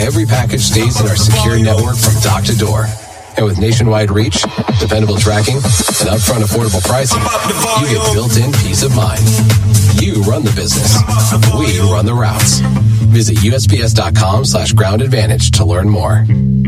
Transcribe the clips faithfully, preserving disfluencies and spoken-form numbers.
every package stays in our secure network from dock to door. And with nationwide reach, dependable tracking, and upfront affordable pricing, you get built-in peace of mind. You run the business. We run the routes. Visit U S P S dot com slash ground advantage to learn more.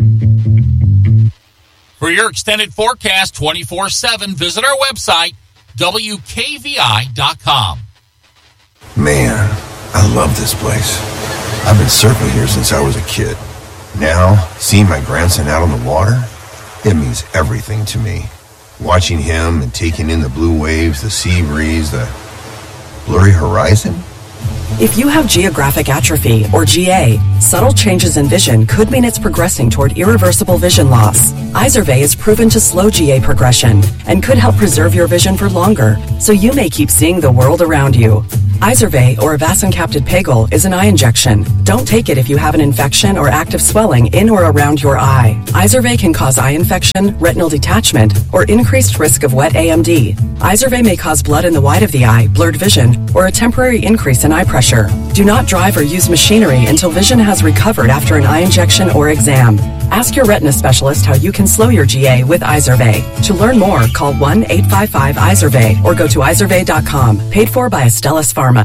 For your extended forecast twenty-four seven, visit our website, W K V I dot com. Man, I love this place. I've been surfing here since I was a kid. Now, seeing my grandson out on the water, it means everything to me. Watching him and taking in the blue waves, the sea breeze, the blurry horizon. If you have geographic atrophy, or G A, subtle changes in vision could mean it's progressing toward irreversible vision loss. Izervay is proven to slow G A progression and could help preserve your vision for longer, so you may keep seeing the world around you. Izervay, or avacincaptad pegol, is an eye injection. Don't take it if you have an infection or active swelling in or around your eye. Izervay can cause eye infection, retinal detachment, or increased risk of wet A M D. Izervay may cause blood in the white of the eye, blurred vision, or a temporary increase in eye pressure. Do not drive or use machinery until vision has recovered after an eye injection or exam. Ask your retina specialist how you can slow your G A with Izervay. To learn more, call one eight five five Izervay or go to izervay dot com. Paid for by Astellas Pharma.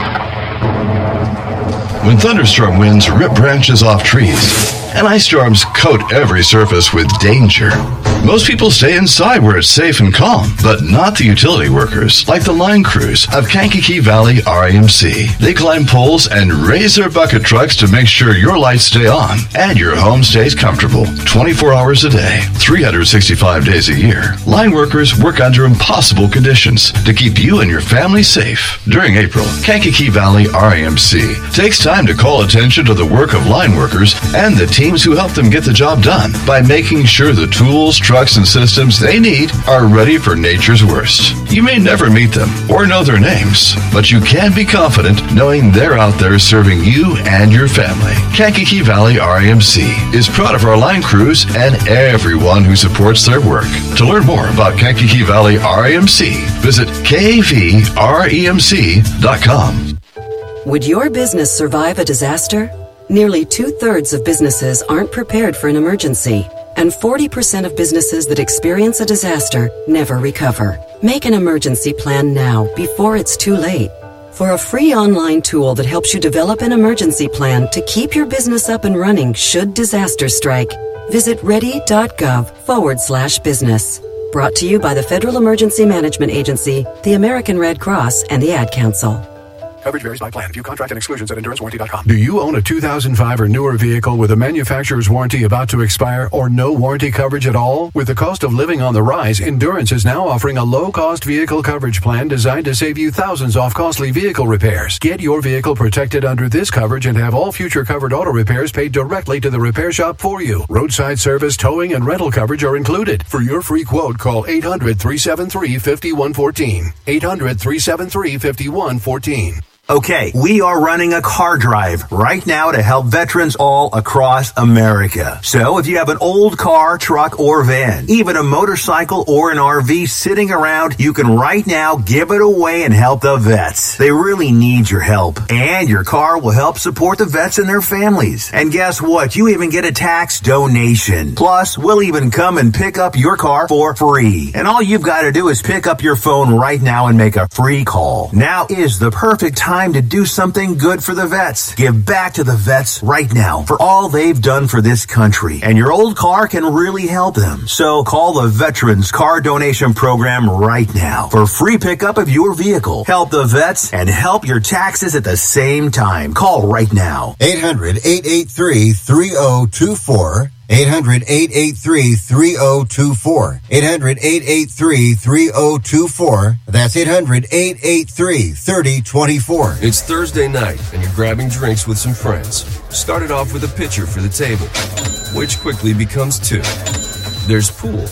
When thunderstorm winds rip branches off trees and ice storms coat every surface with danger, most people stay inside where it's safe and calm, but not the utility workers, like the line crews of Kankakee Valley R E M C. They climb poles and raise their bucket trucks to make sure your lights stay on and your home stays comfortable twenty-four hours a day, three hundred sixty-five days a year. Line workers work under impossible conditions to keep you and your family safe. During April, Kankakee Valley R E M C takes time to call attention to the work of line workers and the teams who help them get the job done by making sure the tools, trucks, and systems they need are ready for nature's worst. You may never meet them or know their names, but you can be confident knowing they're out there serving you and your family. Kankakee Valley R E M C is proud of our line crews and everyone who supports their work. To learn more about Kankakee Valley R E M C, visit K V R E M C dot com. Would your business survive a disaster? Nearly two-thirds of businesses aren't prepared for an emergency, and forty percent of businesses that experience a disaster never recover. Make an emergency plan now before it's too late. For a free online tool that helps you develop an emergency plan to keep your business up and running should disaster strike, visit ready.gov forward slash business. Brought to you by the Federal Emergency Management Agency, the American Red Cross, and the Ad Council. Coverage varies by plan. View contract and exclusions at endurance warranty dot com. Do you own a two thousand five or newer vehicle with a manufacturer's warranty about to expire or no warranty coverage at all? With the cost of living on the rise, Endurance is now offering a low-cost vehicle coverage plan designed to save you thousands off costly vehicle repairs. Get your vehicle protected under this coverage and have all future covered auto repairs paid directly to the repair shop for you. Roadside service, towing, and rental coverage are included. For your free quote, call eight hundred, three seven three, five one one four. eight hundred, three seven three, five one one four. Okay, we are running a car drive right now to help veterans all across America. So if you have an old car, truck, or van, even a motorcycle or an R V sitting around, you can right now give it away and help the vets. They really need your help. And your car will help support the vets and their families. And guess what? You even get a tax donation. Plus, we'll even come and pick up your car for free. And all you've got to do is pick up your phone right now and make a free call. Now is the perfect time Time to do something good for the vets. Give back to the vets right now for all they've done for this country. And your old car can really help them. So call the Veterans Car Donation Program right now for free pickup of your vehicle. Help the vets and help your taxes at the same time. Call right now. eight hundred, eight eight three, three zero two four. eight hundred, eight eight three, three zero two four. eight hundred, eight eight three, three zero two four. That's eight hundred, eight eight three, three zero two four. It's Thursday night, and you're grabbing drinks with some friends. Started off with a pitcher for the table, which quickly becomes two. There's pool.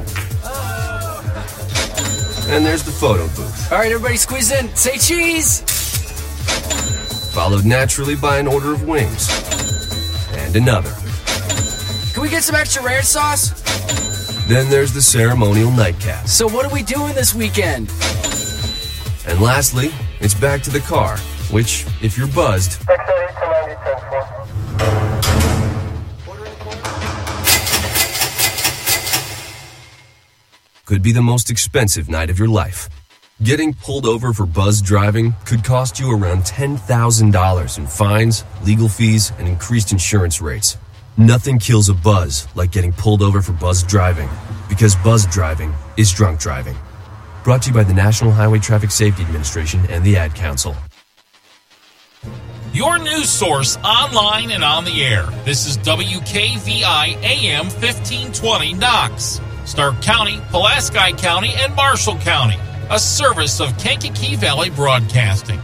And there's the photo booth. All right, everybody squeeze in. Say cheese! Followed naturally by an order of wings. And another. Can we get some extra ranch sauce? Then there's the ceremonial nightcap. So what are we doing this weekend? And lastly, it's back to the car, which, if you're buzzed, could be the most expensive night of your life. Getting pulled over for buzz driving could cost you around ten thousand dollars in fines, legal fees, and increased insurance rates. Nothing kills a buzz like getting pulled over for buzz driving, because buzz driving is drunk driving. Brought to you by the National Highway Traffic Safety Administration and the Ad Council. Your news source online and on the air. This is W K V I A M fifteen twenty Knox, Stark County, Pulaski County, and Marshall County. A service of Kankakee Valley Broadcasting.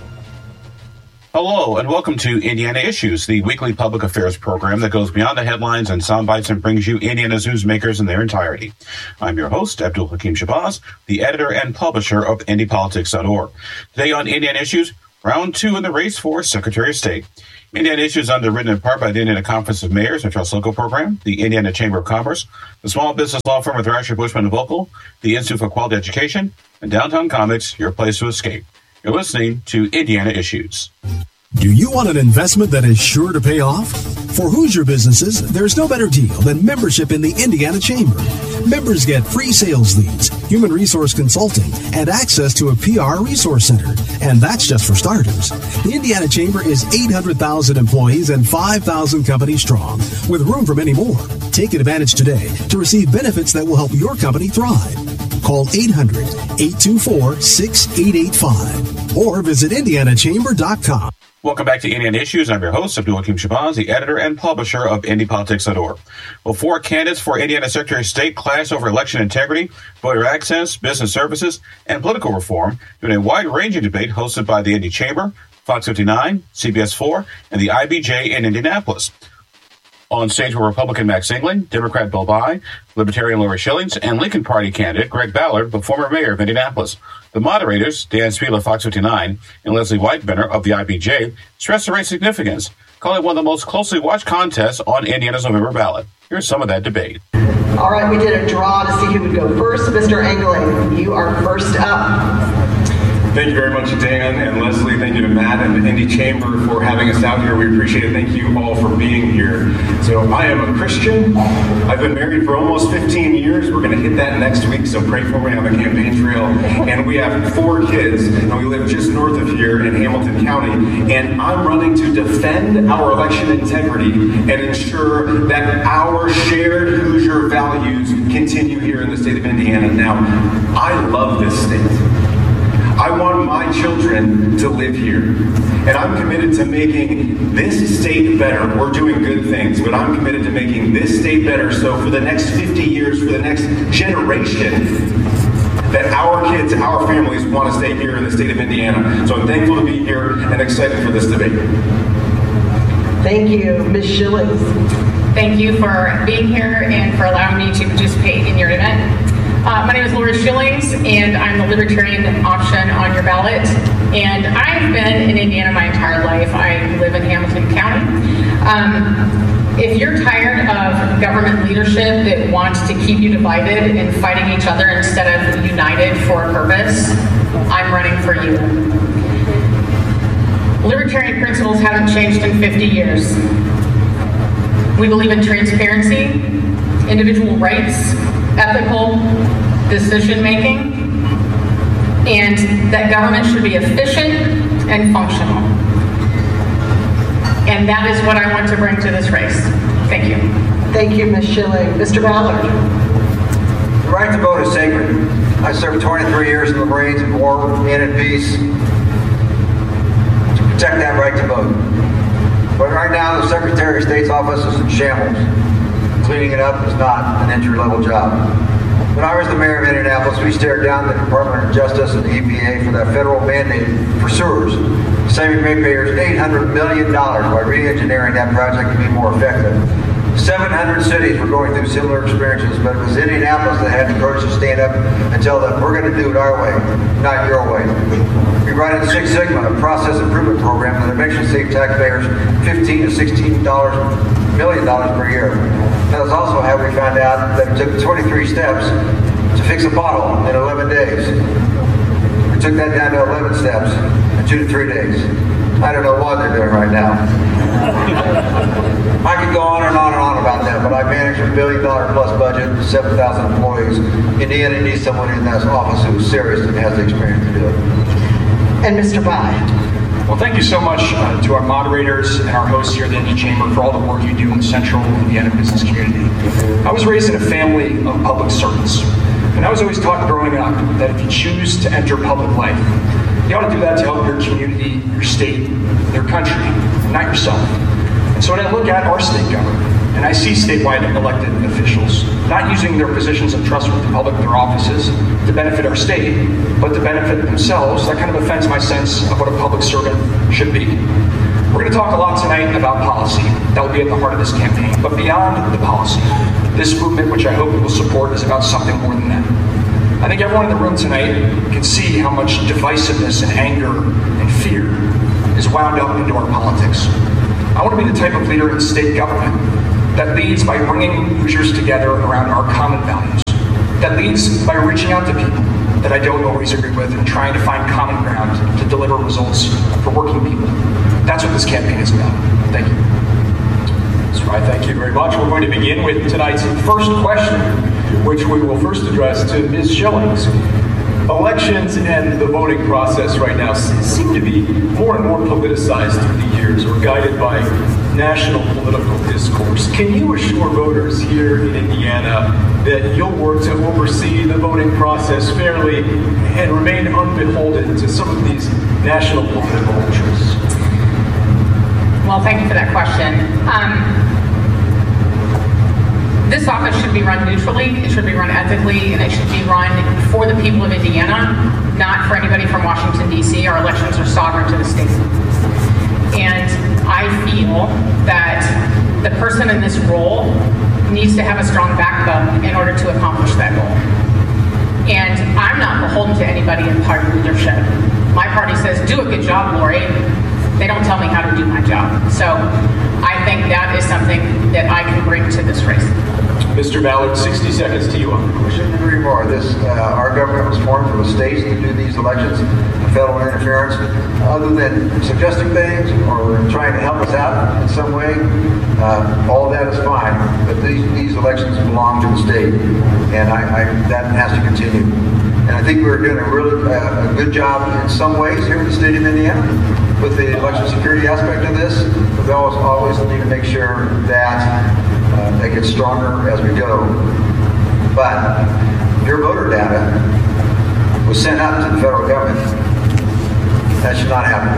Hello, and welcome to Indiana Issues, the weekly public affairs program that goes beyond the headlines and sound bites and brings you Indiana's newsmakers in their entirety. I'm your host, Abdul Hakim Shabazz, the editor and publisher of Indy Politics dot org. Today on Indiana Issues, round two in the race for Secretary of State. Indiana Issues underwritten in part by the Indiana Conference of Mayors and Trust Local Program, the Indiana Chamber of Commerce, the small business law firm of Thrasher, Bushman and Vocal, the Institute for Quality Education, and Downtown Comics, your place to escape. You're listening to Indiana Issues. Do you want an investment that is sure to pay off? For Hoosier businesses, there's no better deal than membership in the Indiana Chamber. Members get free sales leads, human resource consulting, and access to a P R resource center. And that's just for starters. The Indiana Chamber is eight hundred thousand employees and five thousand companies strong, with room for many more. Take advantage today to receive benefits that will help your company thrive. Call eight hundred, eight two four, six eight eight five or visit indiana chamber dot com. Welcome back to Indiana Issues. I'm your host, Abdul Hakim Shabazz, the editor and publisher of Indy Politics dot org. Well, four candidates for Indiana Secretary of State clash over election integrity, voter access, business services, and political reform during a wide-ranging debate hosted by the Indy Chamber, Fox fifty-nine, C B S four, and the I B J in Indianapolis. On stage were Republican Max England, Democrat Bill Nye, Libertarian Lori Schillings, and Lincoln Party candidate Greg Ballard, the former mayor of Indianapolis. The moderators, Dan Spiel of Fox fifty-nine and Leslie Whitebenner of the I B J, stressed the race's significance, calling it one of the most closely watched contests on Indiana's November ballot. Here's some of that debate. All right, we did a draw to see who would go first. Mister England, you are first up. Thank you very much, Dan and Leslie. Thank you to Matt and the Indy Chamber for having us out here. We appreciate it. Thank you all for being here. So I am a Christian. I've been married for almost fifteen years. We're going to hit that next week, so pray for me on the campaign trail. And we have four kids, and we live just north of here in Hamilton County. And I'm running to defend our election integrity and ensure that our shared Hoosier values continue here in the state of Indiana. Now, I love this state. I want my children to live here. And I'm committed to making this state better. We're doing good things, but I'm committed to making this state better. So for the next fifty years, for the next generation, that our kids, our families want to stay here in the state of Indiana. So I'm thankful to be here and excited for this debate. Thank you. Miz Schillings. Thank you for being here and for allowing me to participate in your event. Uh, my name is Lori Schillings, and I'm the Libertarian option on your ballot. And I've been in Indiana my entire life. I live in Hamilton County. Um, if you're tired of government leadership that wants to keep you divided and fighting each other instead of united for a purpose, I'm running for you. Libertarian principles haven't changed in fifty years. We believe in transparency, individual rights, ethical decision-making, and that government should be efficient and functional. And that is what I want to bring to this race. Thank you. Thank you, Miz Schilling. Mister Ballard. The right to vote is sacred. I served twenty-three years in the Marines in war and in peace to protect that right to vote. But right now, the Secretary of State's office is in shambles. Cleaning it up is not an entry-level job. When I was the mayor of Indianapolis, we stared down the Department of Justice and the E P A for that federal mandate for sewers, saving ratepayers eight hundred million dollars by re-engineering that project to be more effective. seven hundred cities were going through similar experiences, but it was Indianapolis that had the courage to stand up and tell them, we're going to do it our way, not your way. We brought in Six Sigma, a process improvement program that eventually saved taxpayers fifteen to sixteen million dollars per year. That was also how we found out that it took twenty-three steps to fix a pothole in eleven days. We took that down to eleven steps in two to three days. I don't know what they're doing right now. I could go on and on and on about that, but but I manage a billion dollar plus budget, seven thousand employees. Indiana needs someone in that office who's serious and has the experience to do it. And Mister Bai. Well, thank you so much uh, to our moderators and our hosts here at the Indy Chamber for all the work you do in the central Indiana business community. I was raised in a family of public servants, and I was always taught growing up that if you choose to enter public life, you ought to do that to help your community, your state, your country, not yourself. And so when I look at our state government, and I see statewide elected officials not using their positions of trust with the public, their offices, to benefit our state, but to benefit themselves, that kind of offends my sense of what a public servant should be. We're going to talk a lot tonight about policy. That will be at the heart of this campaign. But beyond the policy, this movement, which I hope you will support, is about something more than that. I think everyone in the room tonight can see how much divisiveness and anger and fear is wound up into our politics. I want to be the type of leader in state government that leads by bringing Hoosiers together around our common values, that leads by reaching out to people that I don't always agree with and trying to find common ground to deliver results for working people. That's what this campaign is about. Thank you. That's right, thank you very much. We're going to begin with tonight's first question, which we will first address to Miz Schillings. Elections and the voting process right now seem to be more and more politicized through the years or guided by national political discourse. Can you assure voters here in Indiana that you'll work to oversee the voting process fairly and remain unbeholden to some of these national political interests? Well, thank you for that question. Um, This office should be run neutrally, it should be run ethically, and it should be run for the people of Indiana, not for anybody from Washington, D C Our elections are sovereign to the state. And I feel that the person in this role needs to have a strong backbone in order to accomplish that goal. And I'm not beholden to anybody in party leadership. My party says, do a good job, Lori. They don't tell me how to do my job. So I think that is something that I can bring to this race. Mister Ballard, sixty seconds to you on the question. Couldn't agree more. This, uh, our government was formed for the states to do these elections, federal interference. Other than suggesting things or trying to help us out in some way, uh, all of that is fine. But these, these elections belong to the state, and I, I, that has to continue. And I think we're doing a really uh, a good job in some ways here in the state of Indiana with the election security aspect of this. But we always, always need to make sure that Uh, that gets stronger as we go. But your voter data was sent out to the federal government. That should not happen.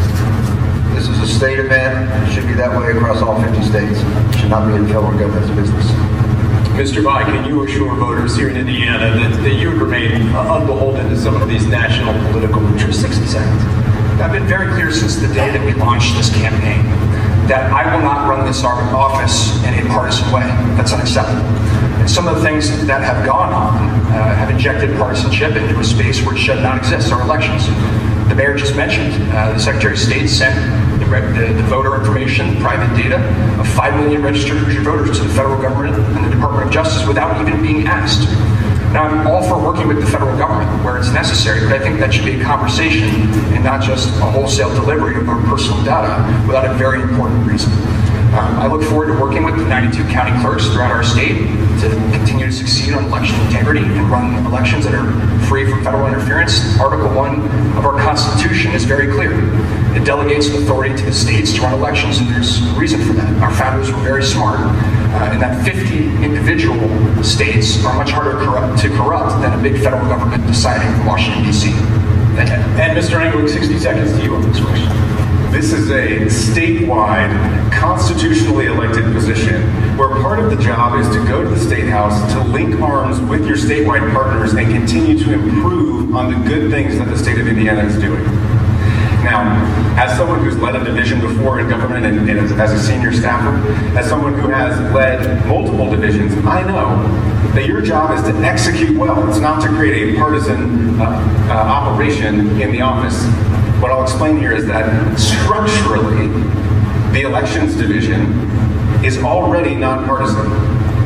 This is a state event. It should be that way across all fifty states. It should not be the federal government's business. Mister Bai, can you assure voters here in Indiana that, that you would remain uh, unbeholden to some of these national political interests? sixty seconds. I've been very clear since the day that we launched this campaign that I will not run this office in a partisan way. That's unacceptable. And some of the things that have gone on uh, have injected partisanship into a space where it should not exist, our elections. The mayor just mentioned, uh, the Secretary of State sent the, the, the voter information, private data of five million registered Hoosier voters to the federal government and the Department of Justice without even being asked. Now, I'm all for working with the federal government where it's necessary, but I think that should be a conversation and not just a wholesale delivery of our personal data without a very important reason. Um, I look forward to working with the ninety-two county clerks throughout our state to continue to succeed on election integrity and run elections that are free from federal interference. Article one of our Constitution is very clear. It delegates authority to the states to run elections, and there's a reason for that. Our founders were very smart. Uh, and that fifty individual states are much harder corrupt, to corrupt than a big federal government deciding from Washington, D C Thank you. And Mister England, sixty seconds to you on this question. This is a statewide, constitutionally elected position where part of the job is to go to the State House to link arms with your statewide partners and continue to improve on the good things that the state of Indiana is doing. Now, as someone who's led a division before in government and, and as, as a senior staffer, as someone who has led multiple divisions, I know that your job is to execute well. It's not to create a partisan uh, uh, operation in the office. What I'll explain here is that structurally, the elections division is already nonpartisan.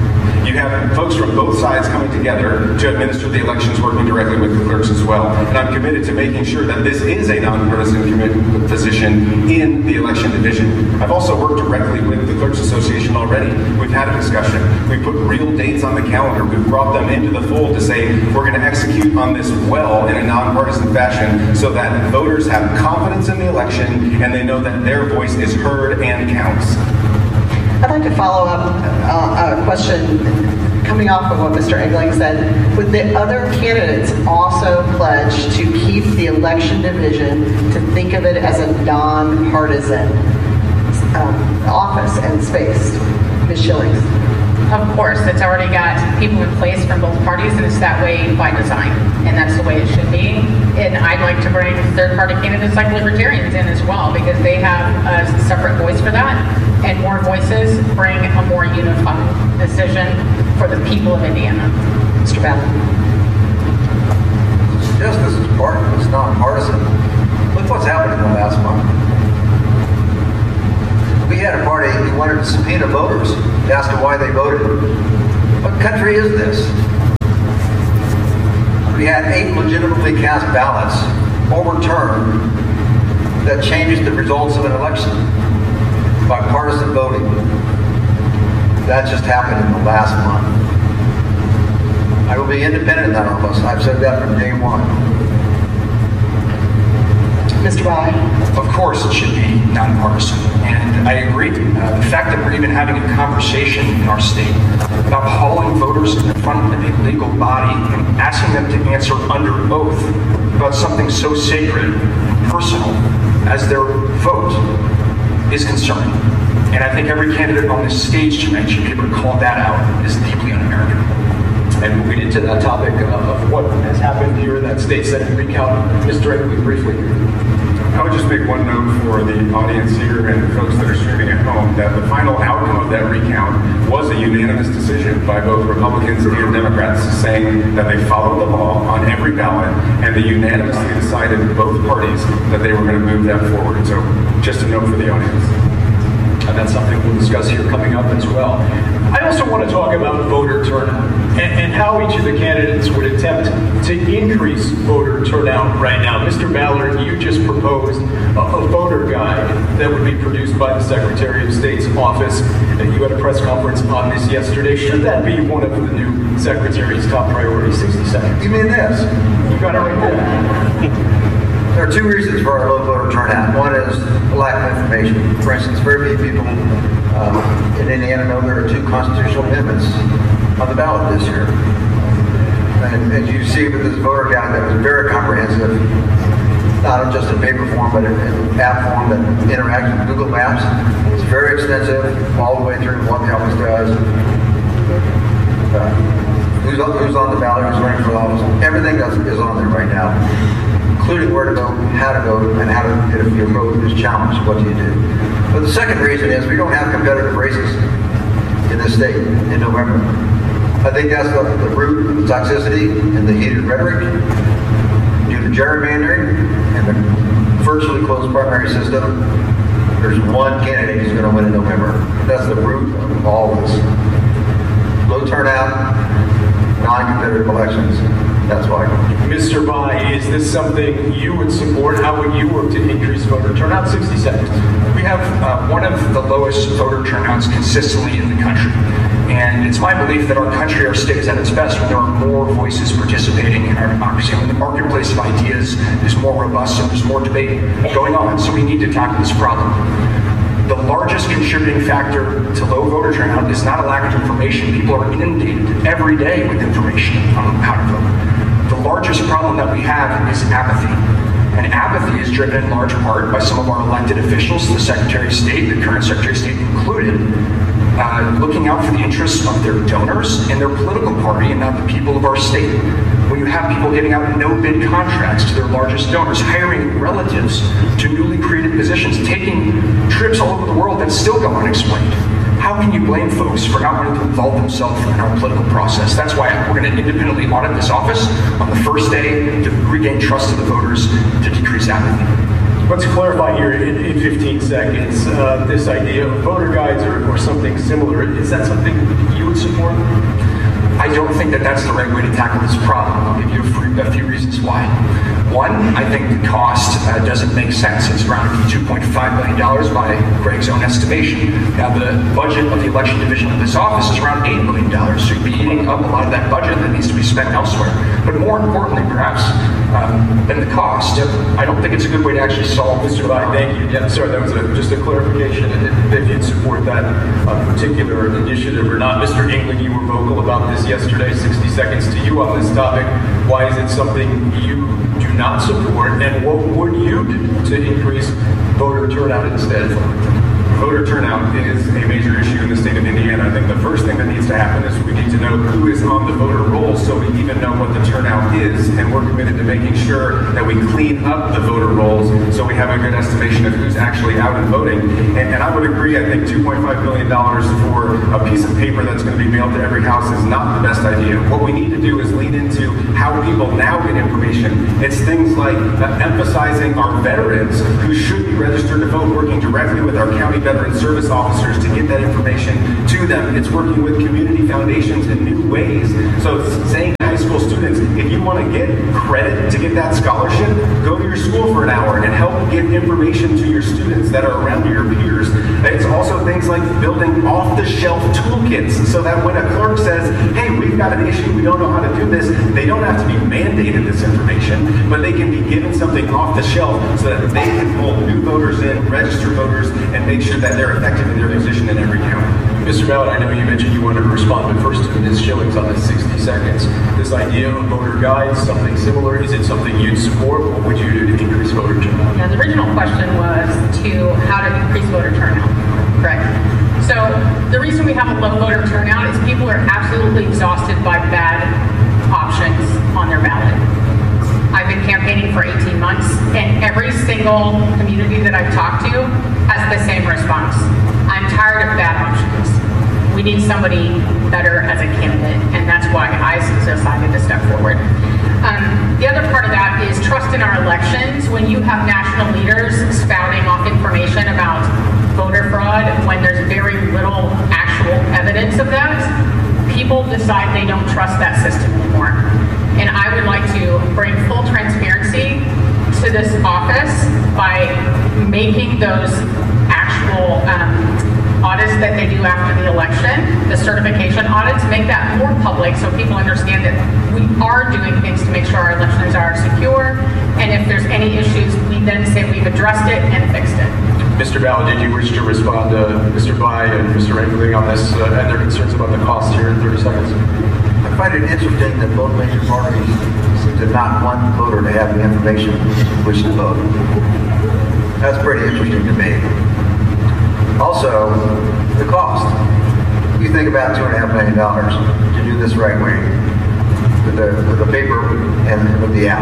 You have folks from both sides coming together to administer the elections, working directly with the clerks as well. And I'm committed to making sure that this is a nonpartisan commi- position in the election division. I've also worked directly with the Clerks Association already. We've had a discussion. We put real dates on the calendar. We've brought them into the fold to say we're going to execute on this well in a nonpartisan fashion so that voters have confidence in the election and they know that their voice is heard and counts. I'd like to follow up uh, a question coming off of what Mister Engling said. Would the other candidates also pledge to keep the election division, to think of it as a non-partisan um, office and space? Miz Schillings. Of course, it's already got people in place from both parties, and it's that way by design, and that's the way it should be. And I'd like to bring third-party candidates like libertarians in as well, because they have a separate voice for that, and more voices bring a more unified decision for the people of Indiana. Mister Ballard. Yes, this is part, it's not partisan. Look what's happened in the last month. We had a party who wanted to subpoena voters to ask them why they voted. What country is this? We had eight legitimately cast ballots overturned that changed the results of an election by partisan voting. That just happened in the last month. I will be independent in that office. I've said that from day one. Mister Rye. Of course it should be nonpartisan, and I agree. Uh, the fact that we're even having a conversation in our state about hauling voters in front of a legal body and asking them to answer under oath about something so sacred and personal as their vote is concerning. And I think every candidate on this stage tonight should be able to call that out as deeply un-American. And we'll get into that topic of what has happened here in that state Senate recount. Mister Engling, briefly. I would just make one note for the audience here and the folks that are streaming at home that the final outcome of that recount was a unanimous decision by both Republicans and Democrats saying that they followed the law on every ballot, and they unanimously decided, both parties, that they were going to move that forward. So just a note for the audience. And that's something we'll discuss here coming up as well. I also want to talk about voter turnout and, and how each of the candidates would attempt to increase voter turnout right now. Mister Ballard, you just proposed a, a voter guide that would be produced by the Secretary of State's office. And you had a press conference on this yesterday. Should that be one of the new Secretary's top priorities? sixty seconds. You mean this? You got it right there. There are two reasons for our low voter turnout. One is lack of information. For instance, very few people uh, in Indiana know there are two constitutional amendments on the ballot this year. And as you see with this voter guide that was very comprehensive, not just in paper form, but in, in app form that interacts with Google Maps. It's very extensive, all the way through what the office does. Uh, who's, on, who's on the ballot, who's running for the office. Everything that's, is on there right now, including where to vote, how to vote, and how to, if your vote is challenged, what do you do? But the second reason is we don't have competitive races in this state in November. I think that's the, the root of the toxicity and the heated rhetoric due to gerrymandering and the virtually closed primary system. There's one candidate who's going to win in November. That's the root of all this. Low turnout, non-competitive elections. That's why. Mister Bai, is this something you would support? How would you work to increase voter turnout? sixty seconds. We have uh, one of the lowest voter turnouts consistently in the country. And it's my belief that our country, our state, is at its best when there are more voices participating in our democracy, when the marketplace of ideas is more robust and there's more debate going on. So we need to tackle this problem. The largest contributing factor to low voter turnout is not a lack of information. People are inundated every day with information on how to vote. The largest problem that we have is apathy. And apathy is driven in large part by some of our elected officials, the Secretary of State, the current Secretary of State included, uh, looking out for the interests of their donors and their political party and not the people of our state. When you have people getting out no-bid contracts to their largest donors, hiring relatives to newly created positions, taking trips all over the world that still go unexplained. How can you blame folks for not wanting to involve themselves in our political process? That's why we're going to independently audit this office on the first day to regain trust of the voters, to decrease apathy. Let's clarify here in, in fifteen seconds, uh, this idea of voter guides or, or something similar, is that something you would support? I don't think that that's the right way to tackle this problem. I'll give you a, free, a few reasons why. One, I think the cost uh, doesn't make sense. It's around two point five million dollars by Greg's own estimation. Now, the budget of the election division of this office is around eight million dollars, so you'd be eating up a lot of that budget that needs to be spent elsewhere. But more importantly, perhaps, um, than the cost, I don't think it's a good way to actually solve this. Mister Biden, thank you. Yeah, sorry, that was a, just a clarification. If, if you'd support that uh, particular initiative or not. Mister England, you were vocal about this yesterday. sixty seconds to you on this topic. Why is it something you do not support, and what would you do to increase voter turnout instead? Voter turnout is a major issue in the state of Indiana. I think the first thing that needs to happen is we need to know who is on the voter rolls so we even know what the turnout is, and we're committed to making sure that we clean up the voter rolls so we have a good estimation of who's actually out and voting. And, and I would agree, I think two point five billion dollars for a piece of paper that's going to be mailed to every house is not the best idea. What we need to do is lean into how people now get information. It's things like uh, emphasizing our veterans who should be registered to vote, working directly with our county veteran service officers to get that information to them. It's working with community foundations in new ways. So it's saying to high school students, if you want to get credit to get that scholarship, go to your school for an hour and help get information to your students that are around your peers. It's also things like building off-the-shelf toolkits so that when a clerk says, hey, we've got an issue, we don't know how to do this, they don't have to be mandated this information, but they can be given something off the shelf so that they can pull new voters in, register voters, and make sure that they're effective in their position in every county. Mister Ballard, I know you mentioned you wanted to respond, but first to Miz Schillings on this sixty seconds. This idea of voter guides, something similar, is it something you'd support? What would you do to increase voter turnout? Yeah, the original question was to how to increase voter turnout. Correct. So the reason we have a low voter turnout is people are absolutely exhausted by bad options on their ballot. I've been campaigning for eighteen months, and every single community that I've talked to has the same response. I'm tired of bad options. We need somebody better as a candidate, and that's why I decided to step forward. Um, the other part of that is trust in our elections. When you have national leaders spouting off information about voter fraud, when there's very little actual evidence of that, people decide they don't trust that system anymore. And I would like to bring full transparency to this office by making those actual um, audits that they do after the election, the certification audits, make that more public so people understand that we are doing things to make sure our elections are secure, and if there's any issues, we then say we've addressed it and fixed it. Mister Ballard, did you wish to respond to Mister Bai and Mister Engling on this uh, and their concerns about the cost here in thirty seconds? I find it interesting that both major parties seem to not want the voter to have the information which to vote. That's pretty interesting to me. Also, the cost. You think about two and a half million dollars to do this right way with the with the paper and with the app.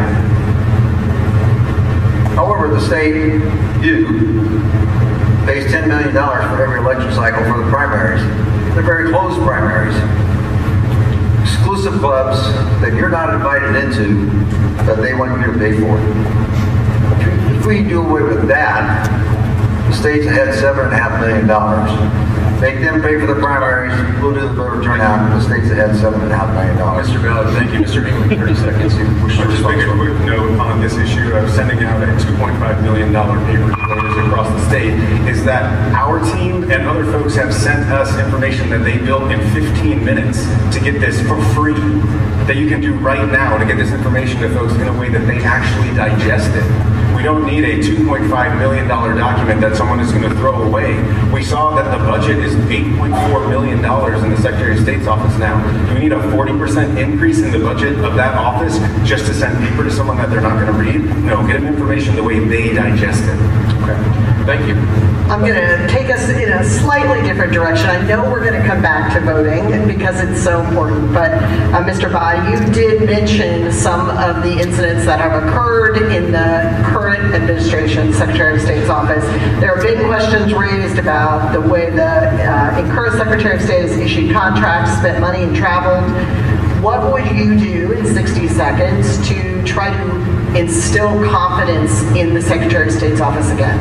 However, the state you pays ten million dollars for every election cycle for the primaries. They're very closed primaries. Exclusive clubs that you're not invited into that they want you to pay for. If we do away with that, the state's ahead seven and a half million dollars. Make them pay for the primaries, we'll do the voter turnout, the state's ahead seven and a half million dollars. Mister Ballard, thank you. Mister England, thirty seconds. I'll just make a quick note on this issue of sending out a two point five million dollars paper to voters across the state, is that our team and other folks have sent us information that they built in fifteen minutes to get this for free, that you can do right now to get this information to folks in a way that they actually digest it. We don't need a two point five million dollars document that someone is going to throw away. We saw that the budget is eight point four million dollars in the Secretary of State's office now. Do we need a forty percent increase in the budget of that office just to send paper to someone that they're not going to read? No, get them information the way they digest it. Okay, thank you. I'm going to take us in a slightly different direction. I know we're going to come back to voting because it's so important, but uh, Mister Bai, you did mention some of the incidents that have occurred in the current administration, Secretary of State's office. There have been questions raised about the way the uh, current Secretary of State has issued contracts, spent money, and traveled. What would you do in sixty seconds to try to instill confidence in the Secretary of State's office again?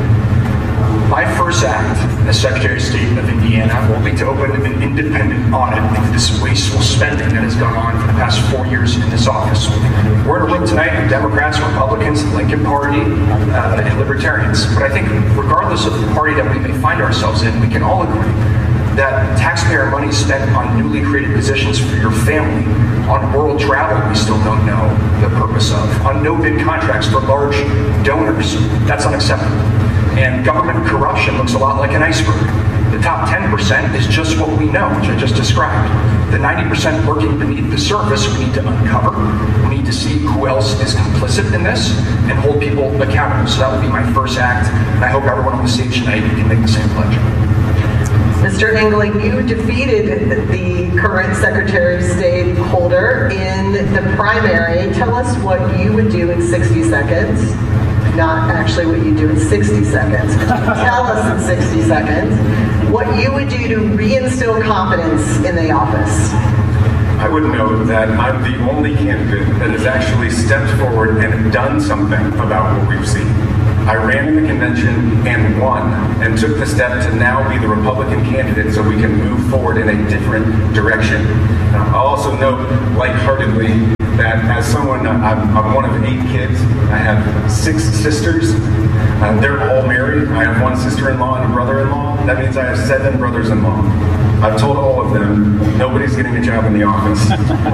My first act as Secretary of State of Indiana will be to open an independent audit into this wasteful spending that has gone on for the past four years in this office. We're in a room tonight with Democrats, Republicans, the Lincoln Party, uh, and Libertarians. But I think regardless of the party that we may find ourselves in, we can all agree that taxpayer money spent on newly created positions for your family, on world travel we still don't know the purpose of, on no-bid contracts for large donors, that's unacceptable. And government corruption looks a lot like an iceberg. The top ten percent is just what we know, which I just described. The ninety percent lurking beneath the surface we need to uncover. We need to see who else is complicit in this and hold people accountable. So that would be my first act, and I hope everyone on the stage tonight can make the same pledge. Mister Engling, you defeated the current Secretary of State Holder in the primary. Tell us what you would do in sixty seconds. Not actually what you do in sixty seconds. Tell us in sixty seconds what you would do to reinstill confidence in the office. I would note that I'm the only candidate that has actually stepped forward and done something about what we've seen. I ran in the convention and won, and took the step to now be the Republican candidate so we can move forward in a different direction. Now, I'll also note lightheartedly that as someone, I'm, I'm one of eight kids. I have six sisters. Uh, they're all married. I have one sister-in-law and a brother-in-law. That means I have seven brothers-in-law. I've told all of them, nobody's getting a job in the office.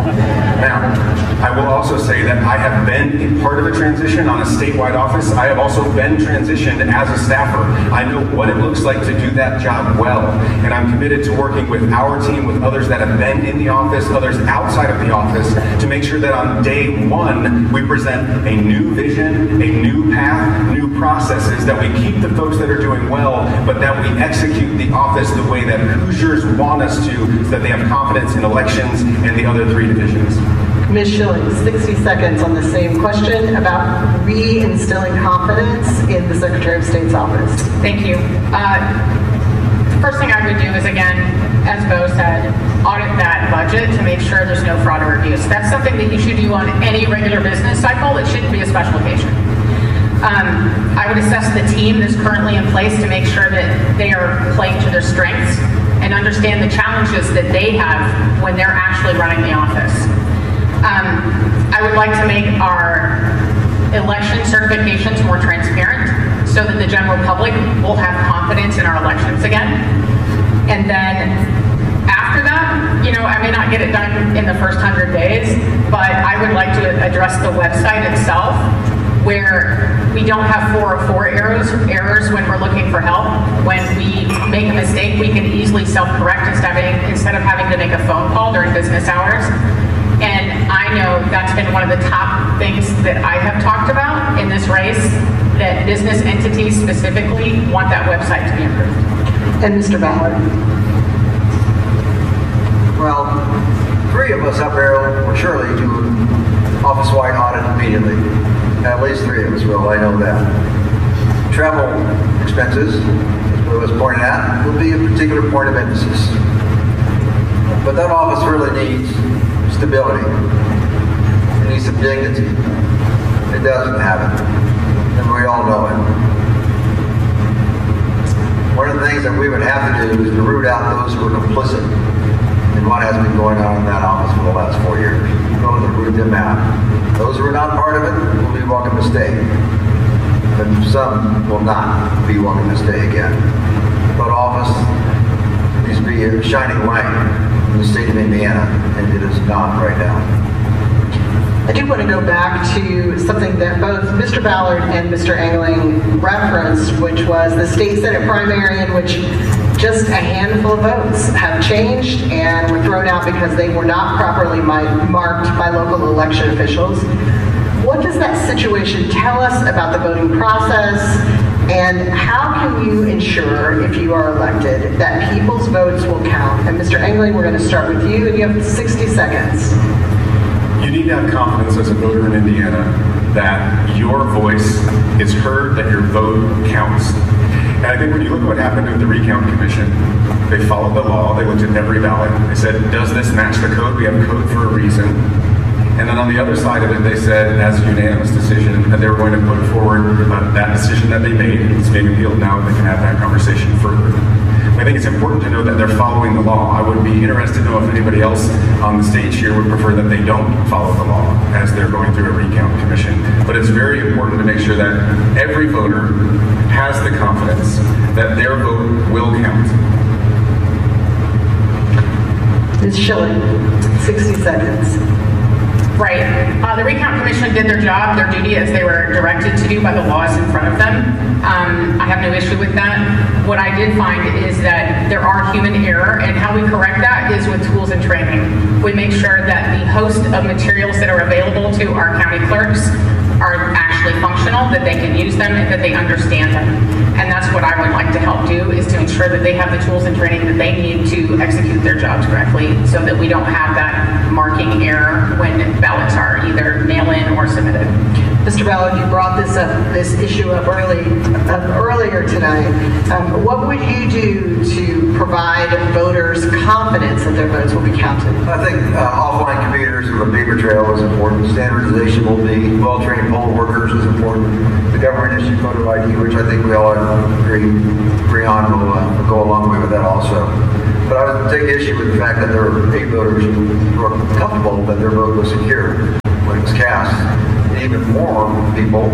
Now, I will also say that I have been in part of a transition on a statewide office. I have also been transitioned as a staffer. I know what it looks like to do that job well, and I'm committed to working with our team, with others that have been in the office, others outside of the office, to make sure that on day one, we present a new vision, a new path, new processes, that we keep the folks that are doing well, but that we execute the office the way that Hoosiers want us to, so that they have confidence in elections and the other three divisions. Miz Schillings, sixty seconds on the same question about reinstilling confidence in the Secretary of State's office. Thank you. Uh, first thing I would do is, again, as Bo said, audit that budget to make sure there's no fraud or abuse. That's something that you should do on any regular business cycle. It shouldn't be a special occasion. Um, I would assess the team that's currently in place to make sure that they are playing to their strengths and understand the challenges that they have when they're actually running the office. Um, I would like to make our election certifications more transparent so that the general public will have confidence in our elections again. And then after that, you know, I may not get it done in the first hundred days, but I would like to address the website itself, where we don't have four oh four errors, errors when we're looking for help. When we make a mistake, we can easily self-correct instead of, instead of having to make a phone call during business hours. And I know that's been one of the top things that I have talked about in this race, that business entities specifically want that website to be improved. And Mister Ballard. Well, three of us up here will surely do an office-wide audit immediately. At least three of us will, I know that. Travel expenses, as was pointed out, will be a particular point of emphasis. But that office really needs stability. It needs some dignity. It doesn't have it. And we all know it. One of the things that we would have to do is to root out those who are complicit in what has been going on in that office for the last four years. We're going to root them out. Those who are not part of it will be welcome to stay. But some will not be welcome to stay again. But office needs to be a shining light in the state of Indiana, and it is not right now. I do want to go back to something that both Mister Ballard and Mister Engling referenced, which was the state Senate primary, in which just a handful of votes have changed and were thrown out because they were not properly marked by local election officials. What does that situation tell us about the voting process, and how can you ensure, if you are elected, that people's votes will count? And Mister Engling, we're going to start with you, and you have sixty seconds. You need to have confidence as a voter in Indiana that your voice is heard, that your vote counts. And I think when you look at what happened with the recount commission, they followed the law, they looked at every ballot, they said, does this match the code? We have a code for a reason. And then on the other side of it, they said, as a unanimous decision, that they were going to put forward uh, that decision that they made. It's being appealed now, and they can have that conversation further. I think it's important to know that they're following the law. I would be interested to know if anybody else on the stage here would prefer that they don't follow the law as they're going through a recount commission. But it's very important to make sure that every voter has the confidence that their vote will count. Miz Schilling, sixty seconds. Right. Uh, the Recount Commission did their job, their duty, as they were directed to do by the laws in front of them. Um, I have no issue with that. What I did find is that there are human error, and how we correct that is with tools and training. We make sure that the host of materials that are available to our county clerks are actually functional, that they can use them, and that they understand them. And that's what I would like to help do, is to ensure that they have the tools and training that they need to execute their jobs correctly, so that we don't have that marking error when ballots are either mail-in or submitted. Mister Ballard, you brought this up, this issue up early, up earlier tonight. Um, what would you do to provide voters confidence that their votes will be counted? I think uh, offline computers with a paper trail is important. Standardization will be well-trained poll workers is important. The government issued photo I D, which I think we all agree, agree on, will uh, go a long way with that also. But I would take issue with the fact that there were eight voters who were comfortable that their vote was secure when it was cast. Even more people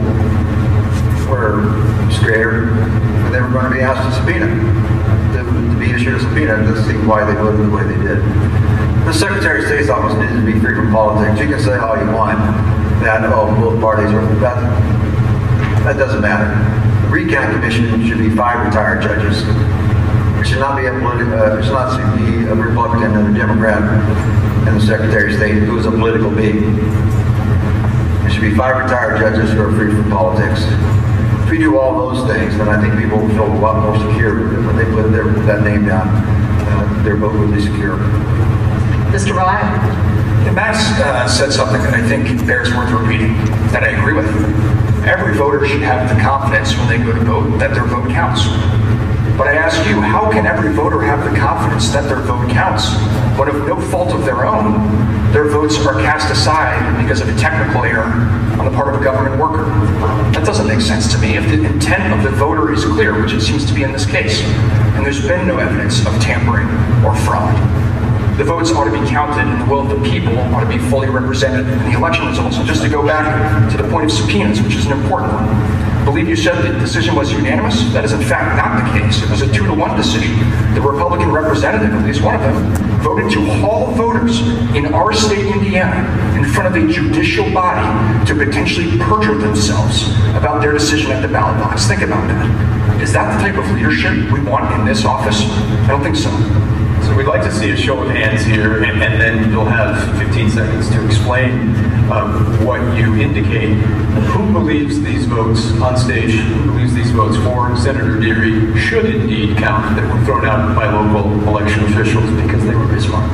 were scared when they were going to be asked to subpoena, to, to be issued a subpoena, to see why they voted the way they did. The Secretary of State's office needs to be free from politics. You can say all you want that, oh, both parties are, that, that doesn't matter. The Recount Commission should be five retired judges. It should not be a, uh, it should not be a Republican and a Democrat and the Secretary of State who is a political being. There should be five retired judges who are free from politics. If we do all those things, then I think people will feel a lot more secure when they put their, that name down. Uh, their vote will be secure. Mister Ryan? Yeah, Max uh, said something that I think bears worth repeating, that I agree with. Every voter should have the confidence when they go to vote that their vote counts. But I ask you, how can every voter have the confidence that their vote counts when, of no fault of their own, their votes are cast aside because of a technical error on the part of a government worker? That doesn't make sense to me. If the intent of the voter is clear, which it seems to be in this case, and there's been no evidence of tampering or fraud, the votes ought to be counted and the will of the people ought to be fully represented in the election results. And just to go back to the point of subpoenas, which is an important one, I believe you said the decision was unanimous. That is in fact not the case. It was a two to one decision. The Republican representative, at least one of them, voted to haul voters in our state, Indiana, in front of a judicial body to potentially perjure themselves about their decision at the ballot box. Think about that. Is that the type of leadership we want in this office? I don't think so. So we'd like to see a show of hands here, and, and then you'll have fifteen seconds to explain um, what you indicate. Who believes these votes on stage, who believes these votes for Senator Deary should indeed count, that were thrown out by local election officials because they were mismarked?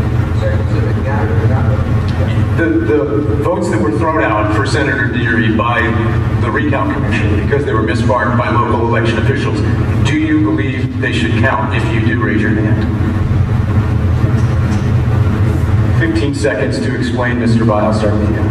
The, the votes that were thrown out for Senator Deary by the Recount Commission because they were mismarked by local election officials, do you believe they should count? If you do, raise your hand. fifteen seconds to explain, Mister Bile. I'll start with you.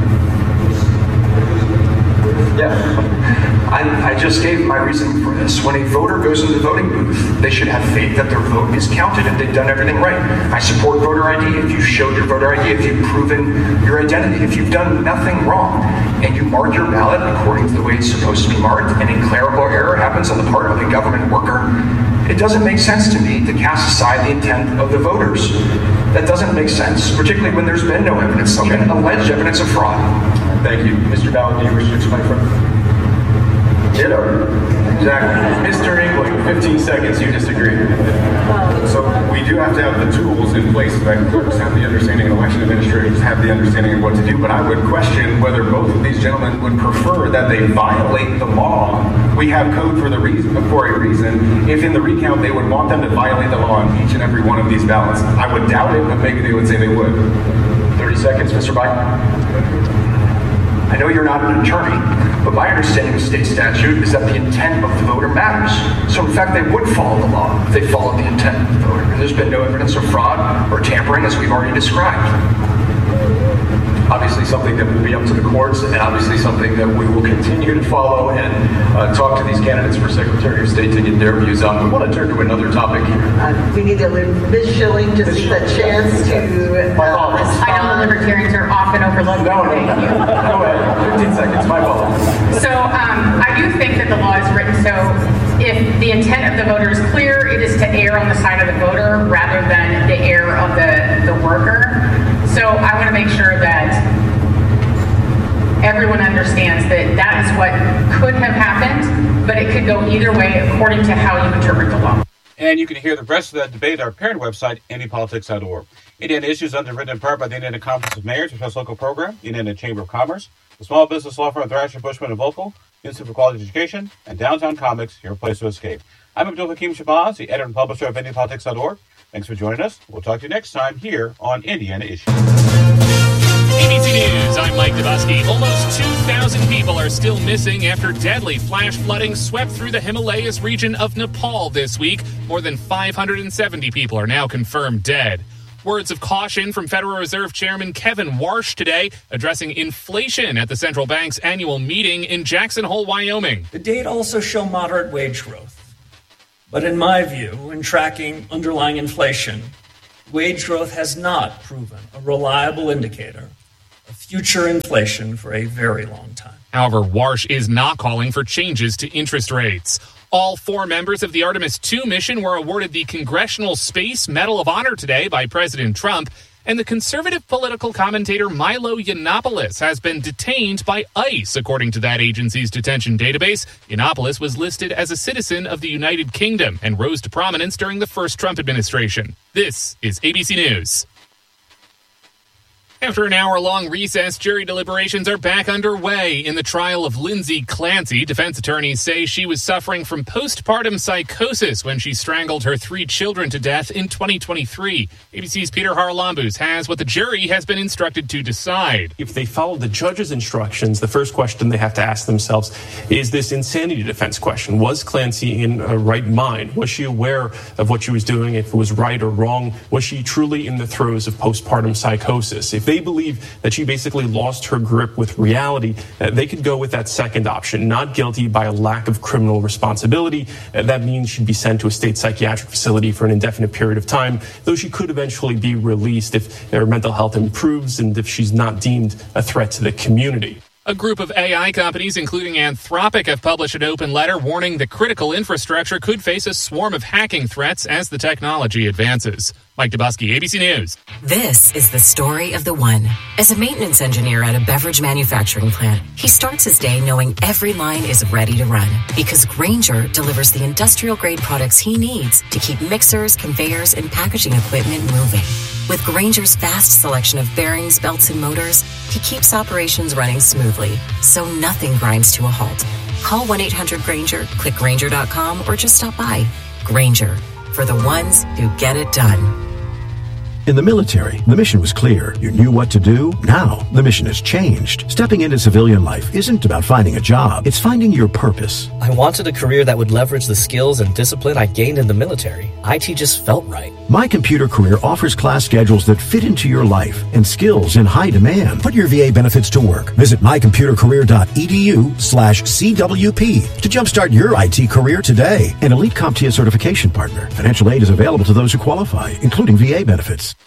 Yeah, I, I just gave my reasoning for this. When a voter goes into the voting booth, they should have faith that their vote is counted and they've done everything right. I support voter I D. If you've showed your voter I D, if you've proven your identity, if you've done nothing wrong, and you mark your ballot according to the way it's supposed to be marked, and a clerical error happens on the part of a government worker, it doesn't make sense to me to cast aside the intent of the voters. That doesn't make sense, particularly when there's been no evidence, okay. Even alleged evidence of fraud. Thank you. Mister Ballard, do you wish to explain further? Ditto. Exactly. Mister England, fifteen seconds, you disagree. So we do have to have the tools in place that clerks have the understanding and election administrators have the understanding of what to do. But I would question whether both of these gentlemen would prefer that they violate the law. We have code for the reason, for a reason. If in the recount they would want them to violate the law on each and every one of these ballots, I would doubt it, but maybe they would say they would. thirty seconds, Mister Biden. I know you're not an attorney, but my understanding of state statute is that the intent of the voter matters. So in fact, they would follow the law if they followed the intent of the voter. And there's been no evidence of fraud or tampering, as we've already described. obviously something that will be up to the courts, and obviously something that we will continue to follow and uh, talk to these candidates for Secretary of State to get their views on. We want to turn to another topic here. Uh, we need to leave Miz Schilling just a chance to uh, respond. I know the Libertarians are often overlooked. No, no, no. Go ahead. fifteen seconds. My fault. So um, I do think that the law is written so if the intent of the voter is clear, it is to err on the side of the voter rather than the error of the, the worker. So I want to make sure that everyone understands that that is what could have happened, but it could go either way according to how you interpret the law. And you can hear the rest of that debate at our parent website, Indy Politics dot org. Indiana Issues underwritten in part by the Indiana Conference of Mayors, which has local program, the Indiana Chamber of Commerce, the small business law firm Thrasher, Bushman and Volkel, Institute for Quality Education, and Downtown Comics, your place to escape. I'm Abdul Hakim Shabazz, the editor and publisher of Indy Politics dot org. Thanks for joining us. We'll talk to you next time here on Indiana Issues. A B C News, I'm Mike Dubusky. Almost two thousand people are still missing after deadly flash flooding swept through the Himalayas region of Nepal this week. More than five hundred seventy people are now confirmed dead. Words of caution from Federal Reserve Chairman Kevin Warsh today, addressing inflation at the central bank's annual meeting in Jackson Hole, Wyoming. The data also show moderate wage growth. But in my view, in tracking underlying inflation, wage growth has not proven a reliable indicator of future inflation for a very long time. However, Warsh is not calling for changes to interest rates. All four members of the Artemis two mission were awarded the Congressional Space Medal of Honor today by President Trump, and the conservative political commentator Milo Yiannopoulos has been detained by ICE. According to that agency's detention database, Yiannopoulos was listed as a citizen of the United Kingdom and rose to prominence during the first Trump administration. This is A B C News. After an hour-long recess, jury deliberations are back underway in the trial of Lindsay Clancy. Defense attorneys say she was suffering from postpartum psychosis when she strangled her three children to death in twenty twenty-three. A B C's Peter Haralambous has what the jury has been instructed to decide. If they follow the judge's instructions, the first question they have to ask themselves is this insanity defense question. Was Clancy in a right mind? Was she aware of what she was doing, if it was right or wrong? Was she truly in the throes of postpartum psychosis? If they believe that she basically lost her grip with reality, uh, they could go with that second option, not guilty by a lack of criminal responsibility. Uh, that means she'd be sent to a state psychiatric facility for an indefinite period of time, though she could eventually be released if her mental health improves and if she's not deemed a threat to the community. A group of A I companies, including Anthropic, have published an open letter warning that critical infrastructure could face a swarm of hacking threats as the technology advances. Mike Dubusky, A B C News. This is the story of the one. As a maintenance engineer at a beverage manufacturing plant, he starts his day knowing every line is ready to run because Grainger delivers the industrial-grade products he needs to keep mixers, conveyors, and packaging equipment moving. With Grainger's vast selection of bearings, belts, and motors, he keeps operations running smoothly, so nothing grinds to a halt. Call one eight hundred Grainger, click Grainger dot com, or just stop by. Grainger, for the ones who get it done. In the military, the mission was clear. You knew what to do. Now, the mission has changed. Stepping into civilian life isn't about finding a job. It's finding your purpose. I wanted a career that would leverage the skills and discipline I gained in the military. I T just felt right. My Computer Career offers class schedules that fit into your life and skills in high demand. Put your V A benefits to work. Visit my computer career dot e d u slash C W P to jumpstart your I T career today. An elite CompTIA certification partner. Financial aid is available to those who qualify, including V A benefits.